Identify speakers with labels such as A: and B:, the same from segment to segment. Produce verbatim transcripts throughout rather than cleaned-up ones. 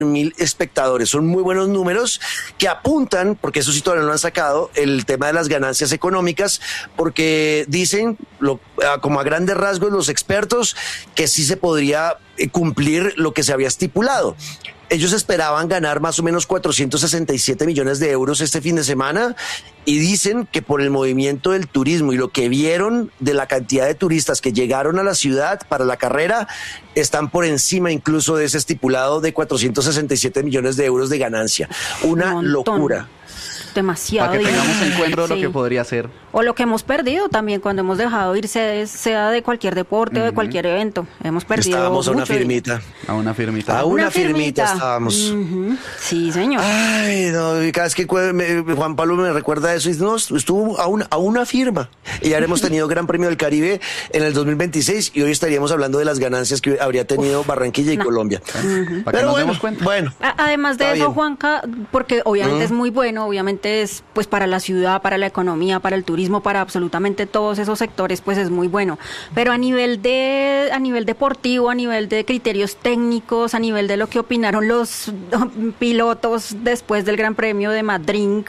A: mil espectadores. Son muy buenos números que apuntan, porque eso sí todavía no lo han sacado, el tema de las ganancias económicas, porque dicen, lo, como a grandes rasgos los expertos, que sí se podría cumplir lo que se había estipulado. Ellos esperaban ganar más o menos cuatrocientos sesenta y siete millones de euros este fin de semana y dicen que por el movimiento del turismo y lo que vieron de la cantidad de turistas que llegaron a la ciudad para la carrera, están por encima incluso de ese estipulado de cuatrocientos sesenta y siete millones de euros de ganancia. Una locura.
B: Demasiado.
C: Para que tengamos
B: dinero.
C: en cuenta
B: Sí.
C: lo que podría ser.
B: O lo que hemos perdido también cuando hemos dejado ir, sea, sea de cualquier deporte uh-huh. o de cualquier evento. Hemos perdido
A: Estábamos a una
B: mucho
A: firmita.
B: dinero.
C: A una firmita.
A: A una,
B: una
A: firmita,
B: firmita
A: estábamos.
B: Uh-huh. Sí, señor.
A: Ay, no, y cada vez que me, Juan Pablo me recuerda eso, y dice, no, estuvo a una, a una firma. Y ya hemos tenido Gran Premio del Caribe en el dos mil veintiséis y hoy estaríamos hablando de las ganancias que habría tenido Uf, Barranquilla y
B: no.
A: Colombia.
B: Uh-huh.
C: Para que
A: Pero
C: nos
A: bueno,
C: demos cuenta.
A: bueno.
B: A- Además de eso,
A: bien.
B: Juanca, porque obviamente
A: ¿Mm?
B: es muy bueno, obviamente es pues para la ciudad, para la economía, para el turismo, para absolutamente todos esos sectores, pues es muy bueno. Pero a nivel de a nivel deportivo, a nivel de criterios técnicos, a nivel de lo que opinaron los pilotos después del Gran Premio de Madrid,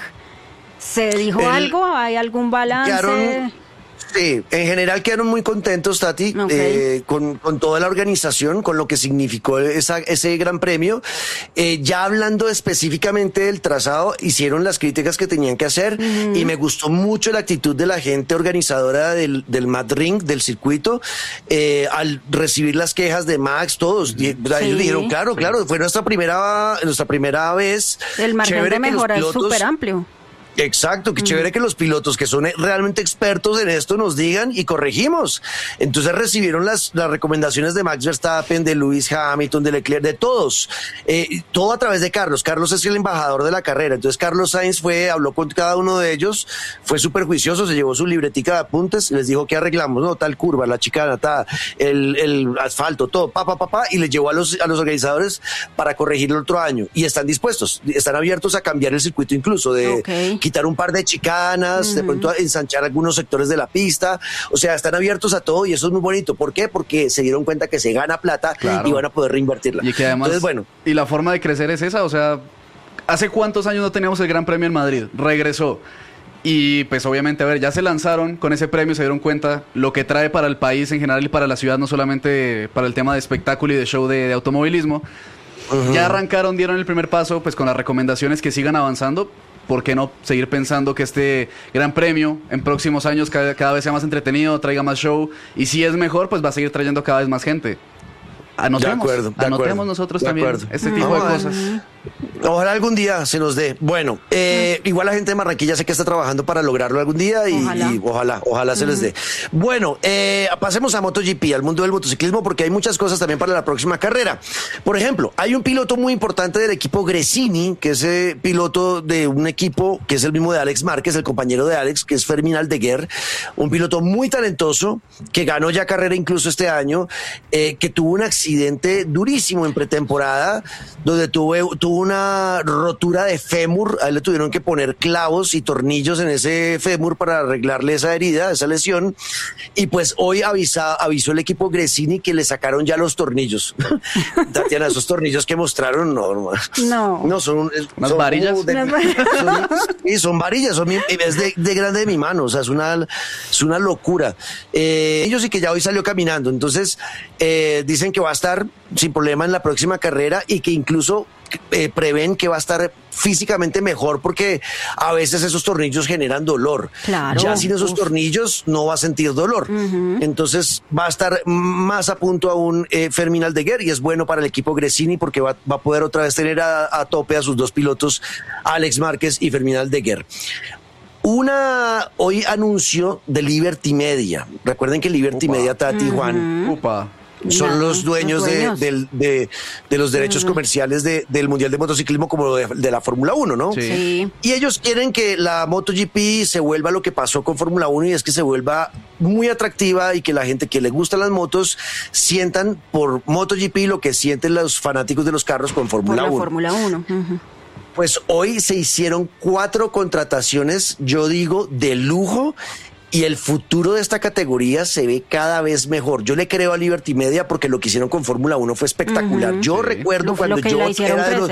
B: ¿se dijo
A: El-
B: algo? ¿Hay algún balance?
A: Quedaron- Sí, en general quedaron muy contentos, Tati,
B: Ok.
A: eh, con, con toda la organización, con lo que significó esa, ese gran premio. Eh, ya hablando específicamente del trazado, hicieron las críticas que tenían que hacer uh-huh. y me gustó mucho la actitud de la gente organizadora del, del Mad Ring, del circuito, eh, al recibir las quejas de Max, todos. Uh-huh. Y, o sea,
B: sí.
A: ellos dijeron, claro, claro, fue nuestra primera, nuestra primera vez.
B: El margen
A: Chévere
B: de
A: que los
B: mejora es
A: pilotos-
B: súper amplio.
A: Exacto, qué
B: Mm.
A: chévere que los pilotos que son realmente expertos en esto nos digan y corregimos. Entonces recibieron las, las recomendaciones de Max Verstappen, de Lewis Hamilton, de Leclerc, de todos. Eh, todo a través de Carlos. Carlos es el embajador de la carrera. Entonces Carlos Sainz fue, habló con cada uno de ellos, fue súper juicioso, se llevó su libretica de apuntes, les dijo que arreglamos, no, tal curva, la chicana, tal, el, el asfalto, todo, pa, pa, pa, pa, y les llevó a los, a los organizadores para corregir el otro año. Y están dispuestos, están abiertos a cambiar el circuito incluso, de
B: Okay.
A: quitar un par de chicanas, uh-huh. de pronto ensanchar algunos sectores de la pista, o sea, están abiertos a todo y eso es muy bonito. ¿Por qué? Porque se dieron cuenta que se gana plata
C: Claro.
A: y van a poder reinvertirla.
C: Y que además,
A: entonces, bueno.
C: Y la forma de crecer es esa, o sea, ¿hace cuántos años no teníamos el Gran Premio en Madrid? Regresó. Y pues obviamente, a ver, ya se lanzaron con ese premio, se dieron cuenta lo que trae para el país en general y para la ciudad, no solamente para el tema de espectáculo y de show de, de automovilismo. Uh-huh. Ya arrancaron, dieron el primer paso, pues con las recomendaciones que sigan avanzando. ¿Por qué no seguir pensando que este gran premio en próximos años cada, cada vez sea más entretenido, traiga más show? Y si es mejor, pues va a seguir trayendo cada vez más gente. Anotemos,
A: de acuerdo, de
C: anotemos
A: acuerdo,
C: nosotros
A: de
C: también
A: acuerdo.
C: este tipo
A: Vamos
C: de
A: a
C: cosas.
A: Ojalá algún día se nos dé. Bueno, eh, mm. igual la gente de Barranquilla sé que está trabajando para lograrlo algún día y ojalá, y ojalá, ojalá se mm. les dé. Bueno, eh, pasemos a MotoGP, al mundo del motociclismo, porque hay muchas cosas también para la próxima carrera. Por ejemplo, hay un piloto muy importante del equipo Gresini, que es eh, piloto de un equipo que es el mismo de Alex Márquez, el compañero de Alex, que es Fermín Aldeguer, un piloto muy talentoso, que ganó ya carrera incluso este año, eh, que tuvo un accidente durísimo en pretemporada, donde tuvo, tuvo una rotura de fémur. A él le tuvieron que poner clavos y tornillos en ese fémur para arreglarle esa herida, esa lesión, y pues hoy avisa, avisó el equipo Gresini que le sacaron ya los tornillos. Tatiana, esos tornillos que mostraron, no,
B: no,
A: no son
C: unas
A: son
C: varillas,
A: de, son, sí, son varillas, son es de, de grande de mi mano, o sea, es una, es una locura. Eh, ellos sí que ya hoy salió caminando, entonces eh, dicen que va a estar sin problema en la próxima carrera y que incluso eh, prevén que va a estar físicamente mejor porque a veces esos tornillos generan dolor.
B: Claro.
A: Ya sin esos Uf. tornillos no va a sentir dolor. Uh-huh. Entonces va a estar más a punto aún eh, Fermín Aldeguer y es bueno para el equipo Gresini porque va, va a poder otra vez tener a, a tope a sus dos pilotos, Alex Márquez y Fermín Aldeguer. Una, hoy anuncio de Liberty Media. Recuerden que Liberty Upa. Media, Tati, uh-huh. Juan.
C: Upa.
A: Son
B: no,
A: los dueños,
B: los dueños.
A: De, de, de, de los derechos uh-huh. comerciales de, del Mundial de Motociclismo como de, de la Fórmula uno, ¿no?
C: Sí.
B: sí.
A: Y ellos quieren que la MotoGP se vuelva lo que pasó con Fórmula uno y es que se vuelva muy atractiva y que la gente que le gustan las motos sientan por MotoGP lo que sienten los fanáticos de los carros con Fórmula uno.
B: Fórmula uno. Uh-huh.
A: Pues hoy se hicieron cuatro contrataciones, yo digo, de lujo. y el futuro de esta categoría se ve cada vez mejor. Yo le creo a Liberty Media porque lo que hicieron con Fórmula uno fue espectacular. Uh-huh. Yo sí. recuerdo no, cuando yo era de los,